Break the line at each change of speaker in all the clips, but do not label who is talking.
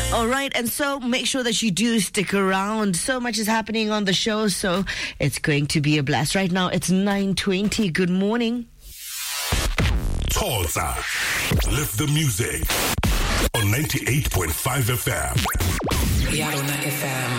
All right, and so make sure that you do stick around. So much is happening on the show, so it's going to be a blast. Right now, it's 9:20. Good morning.
Tulsa. Lift the music on 98.5 FM.
Yarona FM.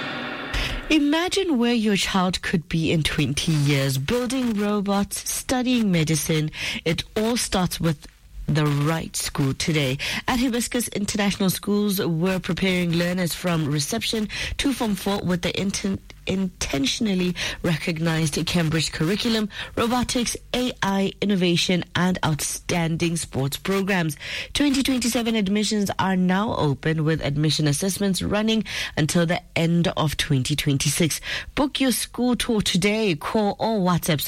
Imagine where your child could be in 20 years, building robots, studying medicine. It all starts with the right school today. At Hibiscus International Schools, we're preparing learners from reception to Form 4 with the intentionally recognized Cambridge curriculum, robotics, AI, innovation, and outstanding sports programs. 2027 admissions are now open with admission assessments running until the end of 2026. Book your school tour today. Call or WhatsApp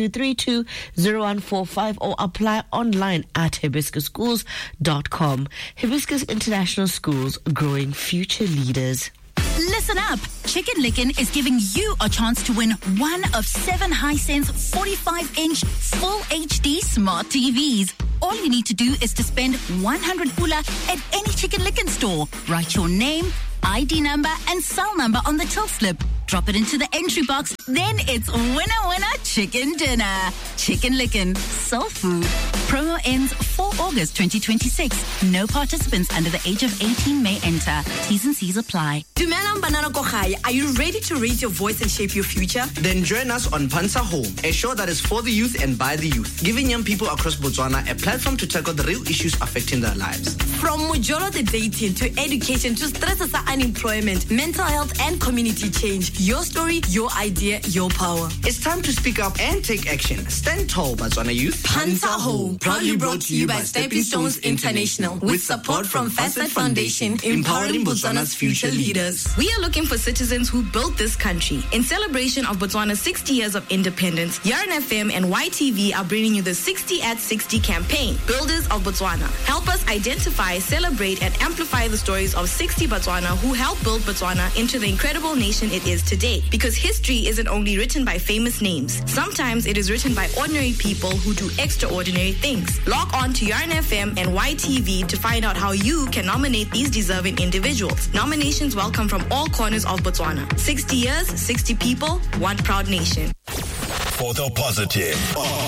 7232-0145 or apply online at hibiscusschools.com. Hibiscus International Schools, growing future leaders.
Listen up. Chicken Licken is giving you a chance to win one of 7 Hisense 45-inch full HD smart TVs. All you need to do is to spend 100 pula at any Chicken Licken store. Write your name, ID number, and cell number on the till slip. Drop it into the entry box. Then it's winner chicken dinner. Chicken Licken, soul food. Promo ends 4 August 2026. No participants under the age of 18 may enter. T's and C's apply.
Dumelang Banana Kohai, are you ready to raise your voice and shape your future?
Then join us on Pansa Home, a show that is for the youth and by the youth, giving young people across Botswana a platform to tackle the real issues affecting their lives.
From Mujolo the dating to education to stress, unemployment, mental health, and community change. Your story, your idea, your power.
It's time to speak up and take action. Stand tall, Botswana youth.
Pansa Home, proudly brought to you by Stepping Stones International, with support from Facet Foundation, empowering Botswana's future leaders. We are looking for citizens who built this country. In celebration of Botswana's 60 years of independence, Yarn FM and YTV are bringing you the 60 at 60 campaign. Builders of Botswana. Help us identify, celebrate, and amplify the stories of 60 Botswana who helped build Botswana into the incredible nation it is today. Because history isn't only written by famous names. Sometimes it is written by ordinary people who do extraordinary things. Log on to Yarn FM and YTV to find out how you can nominate these deserving individuals. Nominations welcome from all corners of Botswana. 60 years, 60 people, one proud nation.
For the positive.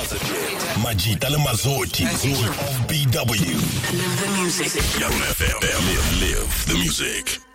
Majita le Mazoti of BW.
Live the music.
Yarona FM. Live the music.